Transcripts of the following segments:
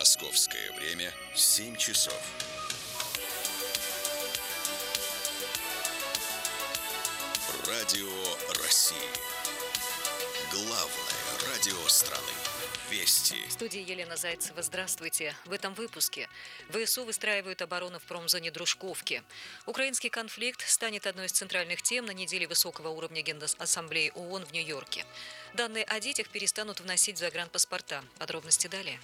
Московское время 7 часов. Радио России. Главное радио страны. Вести. В студии Елена Зайцева. Здравствуйте. В этом выпуске. ВСУ выстраивают оборону в промзоне Дружковки. Украинский конфликт станет одной из центральных тем на неделе высокого уровня Генассамблеи ООН в Нью-Йорке. Данные о детях перестанут вносить в загранпаспорта. Подробности далее.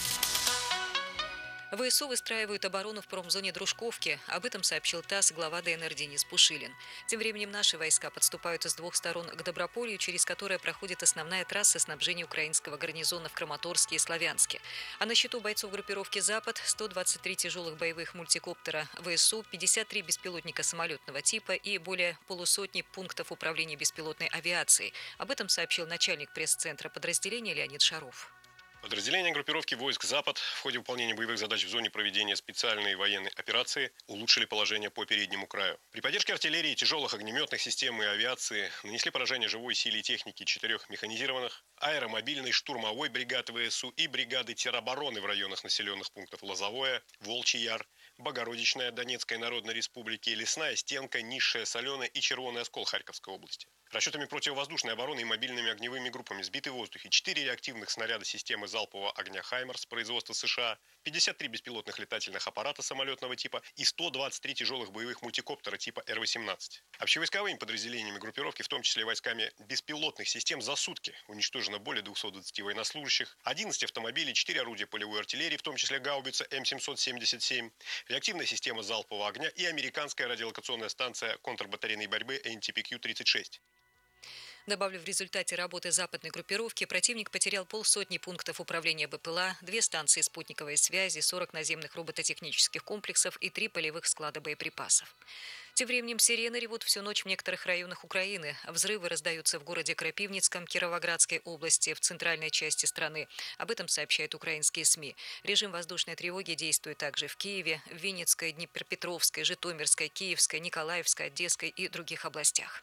ВСУ выстраивают оборону в промзоне Дружковки. Об этом сообщил ТАСС глава ДНР Денис Пушилин. Тем временем наши войска подступают с двух сторон к Доброполью, через которое проходит основная трасса снабжения украинского гарнизона в Краматорске и Славянске. А на счету бойцов группировки «Запад» 123 тяжелых боевых мультикоптера ВСУ, 53 беспилотника самолетного типа и более полусотни пунктов управления беспилотной авиацией. Об этом сообщил начальник пресс-центра подразделения Леонид Шаров. Подразделения группировки войск «Запад» в ходе выполнения боевых задач в зоне проведения специальной военной операции улучшили положение по переднему краю. При поддержке артиллерии, тяжелых огнеметных систем и авиации нанесли поражение живой силе и технике 4 механизированных, аэромобильной, штурмовой бригады ВСУ и бригады теробороны в районах населенных пунктов Лозовое, Волчий Яр, Богородичная Донецкой Народной Республики, Лесная Стенка, Низшая Соленая и Червоный Оскол Харьковской области. Расчетами противовоздушной обороны и мобильными огневыми группами сбиты в воздухе 4 реактивных снаряда системы залпового огня «Хаймарс» производства США, 53 беспилотных летательных аппарата самолетного типа и 123 тяжелых боевых мультикоптера типа Р-18. Общевойсковыми подразделениями группировки, в том числе войсками беспилотных систем, за сутки уничтожено более 220 военнослужащих, 11 автомобилей, 4 орудия полевой артиллерии, в том числе гаубица М777, реактивная система залпового огня и американская радиолокационная станция контрбатарейной борьбы NTPQ-36. Добавлю, в результате работы западной группировки противник потерял полсотни пунктов управления БПЛА, 2 станции спутниковой связи, 40 наземных робототехнических комплексов и 3 полевых склада боеприпасов. Тем временем сирены ревут всю ночь в некоторых районах Украины. Взрывы раздаются в городе Крапивницком Кировоградской области, в центральной части страны. Об этом сообщают украинские СМИ. Режим воздушной тревоги действует также в Киеве, в Винницкой, Днепропетровской, Житомирской, Киевской, Николаевской, Одесской и других областях.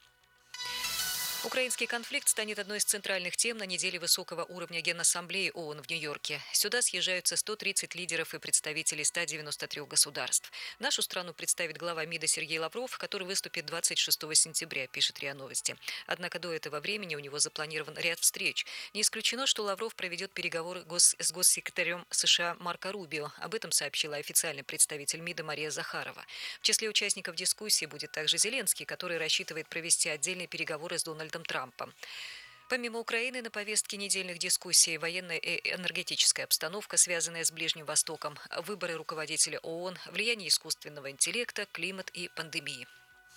Украинский конфликт станет одной из центральных тем на неделе высокого уровня Генассамблеи ООН в Нью-Йорке. Сюда съезжаются 130 лидеров и представителей 193 государств. Нашу страну представит глава МИДа Сергей Лавров, который выступит 26 сентября, пишет РИА Новости. Однако до этого времени у него запланирован ряд встреч. Не исключено, что Лавров проведет переговоры с госсекретарем США Марко Рубио. Об этом сообщила официальный представитель МИДа Мария Захарова. В числе участников дискуссии будет также Зеленский, который рассчитывает провести отдельные переговоры с Дональдом Трампом. Помимо Украины на повестке недельных дискуссий военная и энергетическая обстановка, связанная с Ближним Востоком, выборы руководителя ООН, влияние искусственного интеллекта, климат и пандемии.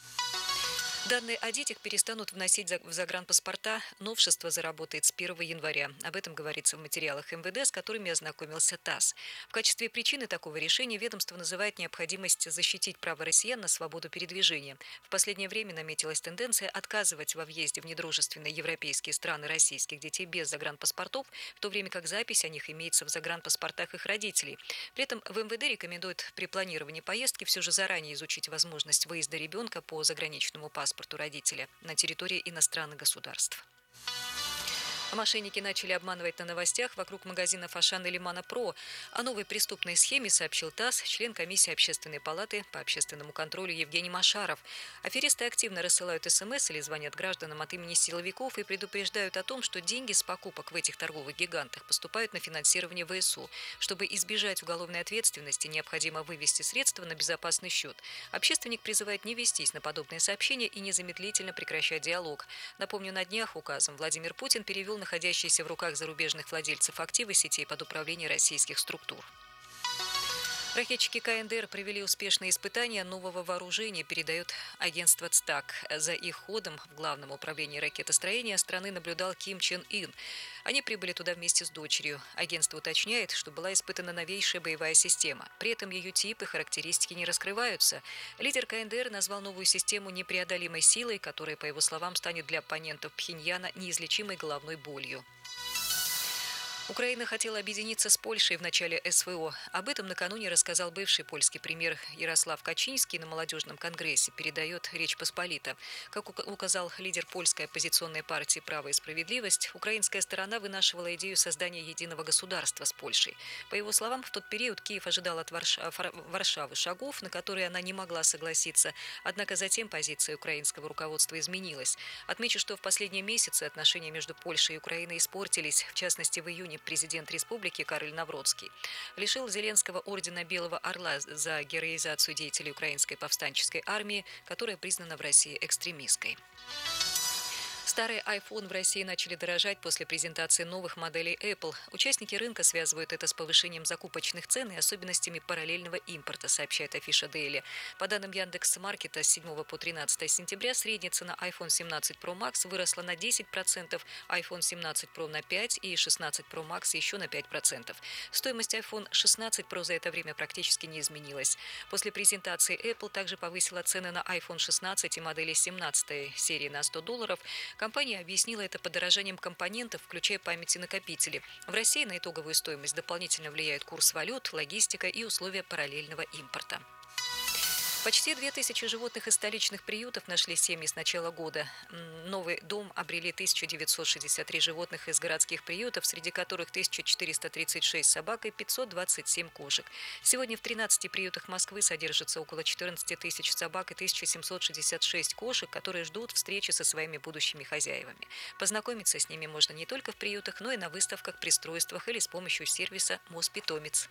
Данные о детях перестанут вносить в загранпаспорта. Новшество заработает с 1 января. Об этом говорится в материалах МВД, с которыми ознакомился ТАСС. В качестве причины такого решения ведомство называет необходимость защитить право россиян на свободу передвижения. В последнее время наметилась тенденция отказывать во въезде в недружественные европейские страны российских детей без загранпаспортов, в то время как запись о них имеется в загранпаспортах их родителей. При этом в МВД рекомендуют при планировании поездки все же заранее изучить возможность выезда ребенка по заграничному паспорту родителя на территории иностранных государств. Мошенники начали обманывать на новостях вокруг магазинов «Ашан» и «Лимана Про». О новой преступной схеме сообщил ТАСС член комиссии Общественной палаты по общественному контролю Евгений Машаров. Аферисты активно рассылают СМС или звонят гражданам от имени силовиков и предупреждают о том, что деньги с покупок в этих торговых гигантах поступают на финансирование ВСУ. Чтобы избежать уголовной ответственности, необходимо вывести средства на безопасный счет. Общественник призывает не вестись на подобные сообщения и незамедлительно прекращать диалог. Напомню, на днях указом Владимир Путин перевел находящиеся в руках зарубежных владельцев активы сетей под управление российских структур. Ракетчики КНДР провели успешные испытания нового вооружения, передает агентство ЦТАК. За их ходом в Главном управлении ракетостроения страны наблюдал Ким Чен Ын. Они прибыли туда вместе с дочерью. Агентство уточняет, что была испытана новейшая боевая система. При этом ее тип и характеристики не раскрываются. Лидер КНДР назвал новую систему непреодолимой силой, которая, по его словам, станет для оппонентов Пхеньяна неизлечимой головной болью. Украина хотела объединиться с Польшей в начале СВО. Об этом накануне рассказал бывший польский премьер Ярослав Качинский на молодежном конгрессе, передает Речь Посполита. Как указал лидер польской оппозиционной партии «Право и справедливость», украинская сторона вынашивала идею создания единого государства с Польшей. По его словам, в тот период Киев ожидал от Варшавы шагов, на которые она не могла согласиться. Однако затем позиция украинского руководства изменилась. Отмечу, что в последние месяцы отношения между Польшей и Украиной испортились. В частности, в июне президент республики Кароль Навроцкий лишил Зеленского ордена Белого Орла за героизацию деятелей украинской повстанческой армии, которая признана в России экстремистской. Старые iPhone в России начали дорожать после презентации новых моделей Apple. Участники рынка связывают это с повышением закупочных цен и особенностями параллельного импорта, сообщает Афиша Daily. По данным Яндекс.Маркета, с 7 по 13 сентября средняя цена iPhone 17 Pro Max выросла на 10%, iPhone 17 Pro на 5% и 16 Pro Max еще на 5%. Стоимость iPhone 16 Pro за это время практически не изменилась. После презентации Apple также повысила цены на iPhone 16 и модели 17 серии на $100. Компания объяснила это подорожанием компонентов, включая память и накопители. В России на итоговую стоимость дополнительно влияют курс валют, логистика и условия параллельного импорта. Почти 2000 животных из столичных приютов нашли семьи с начала года. Новый дом обрели 1963 животных из городских приютов, среди которых 1436 собак и 527 кошек. Сегодня в 13 приютах Москвы содержится около 14 тысяч собак и 1766 кошек, которые ждут встречи со своими будущими хозяевами. Познакомиться с ними можно не только в приютах, но и на выставках, пристройствах или с помощью сервиса «Моспитомец».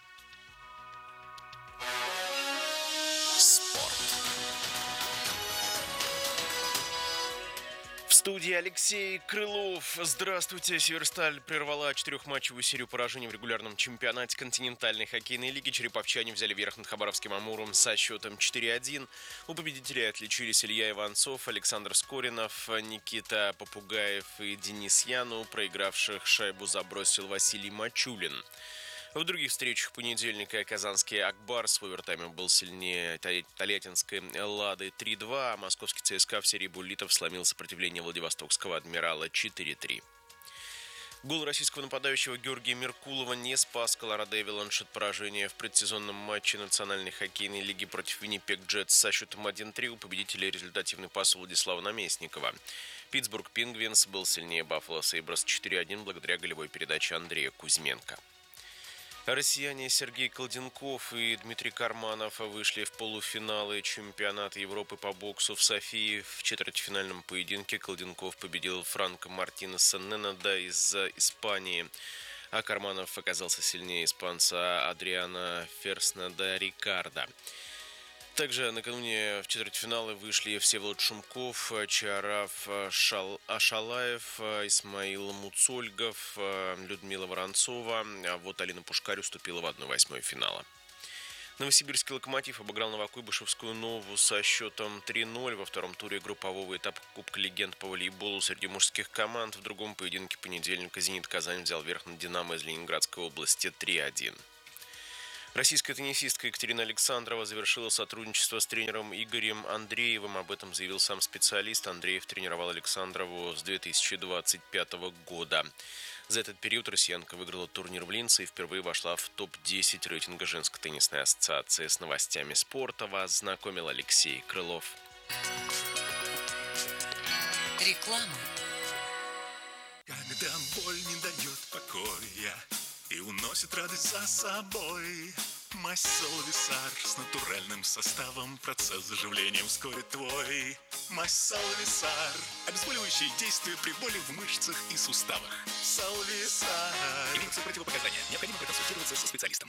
В студии Алексей Крылов. Здравствуйте. Северсталь прервала 4-матчевую серию поражений в регулярном чемпионате континентальной хоккейной лиги. Череповчане взяли верх над Хабаровским «Амуром» со счетом 4-1. У победителей отличились Илья Иванцов, Александр Скоринов, Никита Попугаев и Денис Яну. Проигравших шайбу забросил Василий Мачулин. В других встречах понедельника казанский «Акбарс» в овертайме был сильнее тольяттинской «Лады» 3-2, а московский ЦСКА в серии буллитов сломил сопротивление владивостокского «Адмирала» 4-3. Гол российского нападающего Георгия Меркулова не спас Колорадо Эвиланш от поражения в предсезонном матче Национальной хоккейной лиги против Виннипег Джетс со счетом 1-3. У победителей результативный пас Владислава Наместникова. Питтсбург Пингвинс был сильнее Баффало Сейбрс 4-1 благодаря голевой передаче Андрея Кузьменко. Россияне Сергей Колденков и Дмитрий Карманов вышли в полуфиналы чемпионата Европы по боксу в Софии. В четвертьфинальном поединке Колденков победил Франко Мартинеса Ненада из Испании, а Карманов оказался сильнее испанца Адриана Ферснанда Рикардо. Также накануне в четвертьфиналы вышли Всеволод Шумков, Чаараф Ашалаев, Исмаил Муцольгов, Людмила Воронцова, а вот Алина Пушкарь уступила в 1/8 финала. Новосибирский «Локомотив» обыграл Новокуйбышевскую «Нову» со счетом 3-0 во втором туре группового этапа Кубка легенд по волейболу среди мужских команд. В другом поединке понедельника «Зенит Казань» взял верх над «Динамо» из Ленинградской области 3-1. Российская теннисистка Екатерина Александрова завершила сотрудничество с тренером Игорем Андреевым. Об этом заявил сам специалист. Андреев тренировал Александрову с 2025 года. За этот период россиянка выиграла турнир в Линце и впервые вошла в топ-10 рейтинга женской теннисной ассоциации. С новостями спорта вас знакомил Алексей Крылов. Реклама. Когда боль не дает покоя и уносит радость за собой, мазь Салвисар с натуральным составом процесс заживления ускорит твой. Мазь Салвисар, обезболивающее действие при боли в мышцах и суставах. Салвисар. Имеются противопоказания. Необходимо проконсультироваться со специалистом.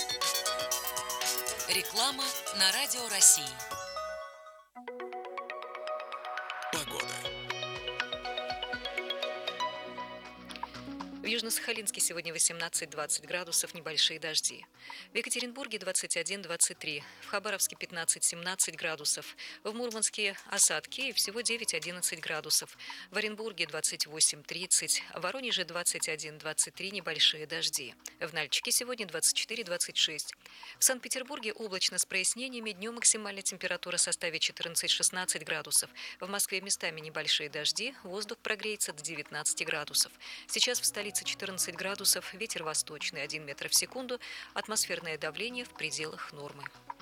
Реклама на Радио России. В Южно-Сахалинске сегодня 18-20 градусов, небольшие дожди. В Екатеринбурге 21-23, в Хабаровске 15-17 градусов, в Мурманске осадки и всего 9-11 градусов, в Оренбурге 28-30, в Воронеже 21-23, небольшие дожди. В Нальчике сегодня 24-26. В Санкт-Петербурге облачно с прояснениями, днем максимальная температура составит 14-16 градусов. В Москве местами небольшие дожди, воздух прогреется до 19 градусов. Сейчас в столице столице 14 градусов, ветер восточный 1 метр в секунду, атмосферное давление в пределах нормы.